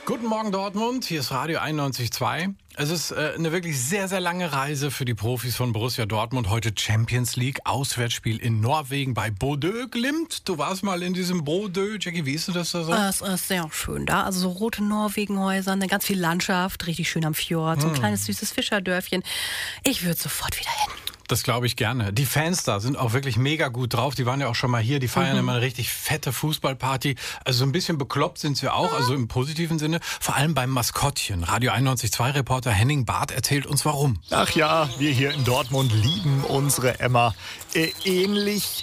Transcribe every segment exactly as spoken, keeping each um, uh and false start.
Guten Morgen Dortmund, hier ist Radio einundneunzig Komma zwei. Es ist äh, eine wirklich sehr, sehr lange Reise für die Profis von Borussia Dortmund. Heute Champions League, Auswärtsspiel in Norwegen bei Bodø Glimt. Du warst mal in diesem Bodø. Jackie, wie ist das da so? Es ist sehr schön da. Also so rote Norwegenhäuser, eine ganz viel Landschaft, richtig schön am Fjord, so ein hm. kleines süßes Fischerdörfchen. Ich würde sofort wieder hin. Das glaube ich gerne. Die Fans da sind auch wirklich mega gut drauf. Die waren ja auch schon mal hier. Die feiern mhm. immer eine richtig fette Fußballparty. Also so ein bisschen bekloppt sind sie auch, also im positiven Sinne. Vor allem beim Maskottchen. Radio einundneunzig Komma zwei Reporter Henning Barth erzählt uns warum. Ach ja, wir hier in Dortmund lieben unsere Emma. Äh, ähnlich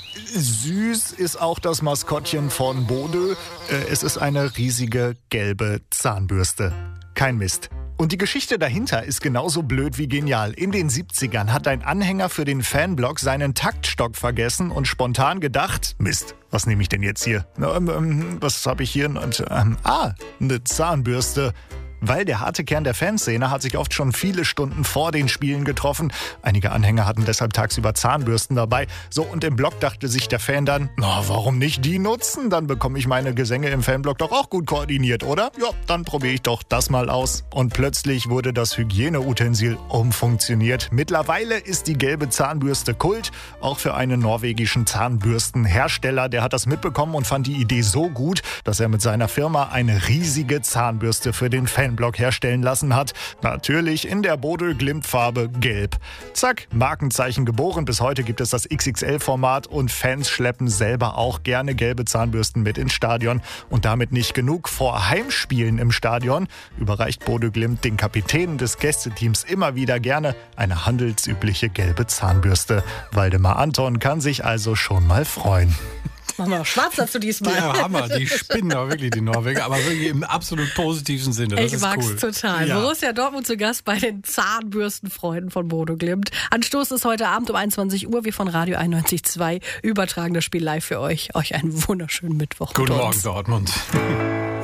süß ist auch das Maskottchen von Bodø. Äh, es ist eine riesige gelbe Zahnbürste. Kein Mist. Und die Geschichte dahinter ist genauso blöd wie genial. In den siebzigern hat ein Anhänger für den Fanblock seinen Taktstock vergessen und spontan gedacht, Mist, was nehme ich denn jetzt hier? Ähm, ähm, was habe ich hier? Und, ähm, ah, eine Zahnbürste. Weil der harte Kern der Fanszene hat sich oft schon viele Stunden vor den Spielen getroffen. Einige Anhänger hatten deshalb tagsüber Zahnbürsten dabei. So, und im Block dachte sich der Fan dann, na, warum nicht die nutzen? Dann bekomme ich meine Gesänge im Fanblock doch auch gut koordiniert, oder? Ja, dann probiere ich doch das mal aus. Und plötzlich wurde das Hygieneutensil umfunktioniert. Mittlerweile ist die gelbe Zahnbürste Kult. Auch für einen norwegischen Zahnbürstenhersteller. Der hat das mitbekommen und fand die Idee so gut, dass er mit seiner Firma eine riesige Zahnbürste für den Fanblock herstellen lassen hat. Natürlich in der Bodø Glimt Farbe gelb. Zack, Markenzeichen geboren. Bis heute gibt es das X X L-Format und Fans schleppen selber auch gerne gelbe Zahnbürsten mit ins Stadion. Und damit nicht genug. Vor Heimspielen im Stadion überreicht Bodø Glimt den Kapitänen des Gästeteams immer wieder gerne eine handelsübliche gelbe Zahnbürste. Waldemar Anton kann sich also schon mal freuen. Mach mal schwarz dazu diesmal. Ja, Hammer, die spinnen aber wirklich, die Norweger, aber wirklich im absolut positiven Sinne. Das ich ist mag's cool. total. Ja. Borussia Dortmund zu Gast bei den Zahnbürstenfreunden von Bodø Glimt. Anstoß ist heute Abend um einundzwanzig Uhr. Wir von Radio einundneunzig Komma zwei übertragen das Spiel live für euch. Euch einen wunderschönen Mittwoch. Guten Morgen, Dortmund.